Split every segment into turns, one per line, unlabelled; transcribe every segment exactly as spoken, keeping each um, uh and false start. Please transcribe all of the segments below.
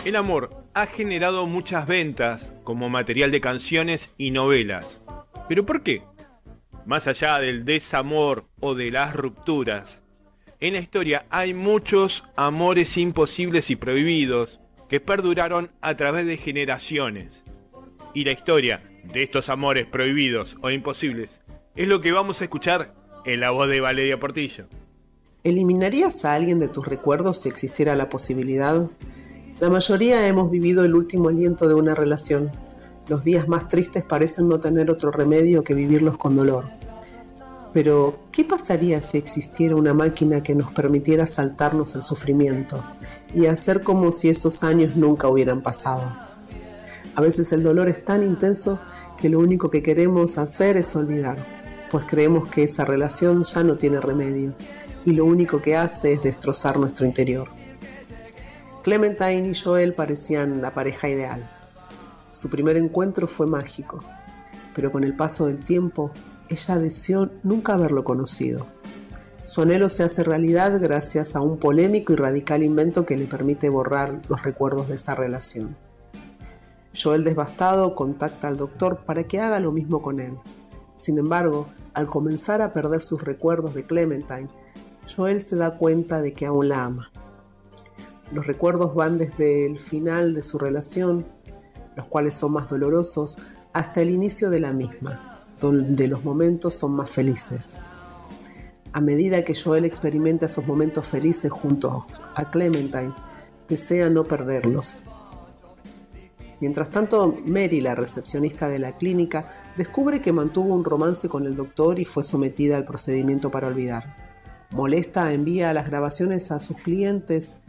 El amor ha generado muchas ventas como material de canciones y novelas. ¿Pero por qué? Más allá del desamor o de las rupturas, en la historia hay muchos amores imposibles y prohibidos que perduraron a través de generaciones. Y la historia de estos amores prohibidos o imposibles es lo que vamos a escuchar en la voz de Valeria Portillo.
¿Eliminarías a alguien de tus recuerdos si existiera la posibilidad? La mayoría hemos vivido el último aliento de una relación. Los días más tristes parecen no tener otro remedio que vivirlos con dolor. Pero, ¿qué pasaría si existiera una máquina que nos permitiera saltarnos el sufrimiento y hacer como si esos años nunca hubieran pasado? A veces el dolor es tan intenso que lo único que queremos hacer es olvidar, pues creemos que esa relación ya no tiene remedio y lo único que hace es destrozar nuestro interior. Clementine y Joel parecían la pareja ideal. Su primer encuentro fue mágico, pero con el paso del tiempo, ella deseó nunca haberlo conocido. Su anhelo se hace realidad gracias a un polémico y radical invento que le permite borrar los recuerdos de esa relación. Joel, devastado, contacta al doctor para que haga lo mismo con él. Sin embargo, al comenzar a perder sus recuerdos de Clementine, Joel se da cuenta de que aún la ama. Los recuerdos van desde el final de su relación, los cuales son más dolorosos, hasta el inicio de la misma, donde los momentos son más felices. A medida que Joel experimenta esos momentos felices junto a Clementine, desea no perderlos. Mientras tanto, Mary, la recepcionista de la clínica, descubre que mantuvo un romance con el doctor y fue sometida al procedimiento para olvidar. Molesta, envía las grabaciones a sus clientes,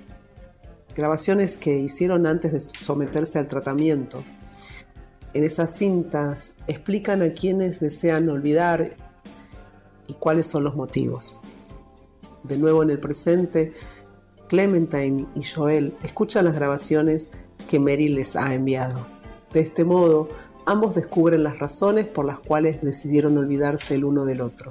grabaciones que hicieron antes de someterse al tratamiento. En esas cintas explican a quienes desean olvidar y cuáles son los motivos. De nuevo en el presente, Clementine y Joel escuchan las grabaciones que Mary les ha enviado. De este modo, ambos descubren las razones por las cuales decidieron olvidarse el uno del otro.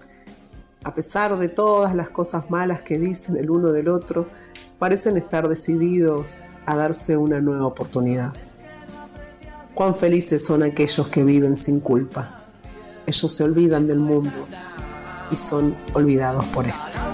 A pesar de todas las cosas malas que dicen el uno del otro, parecen estar decididos a darse una nueva oportunidad. Cuán felices son aquellos que viven sin culpa. Ellos se olvidan del mundo y son olvidados por esto.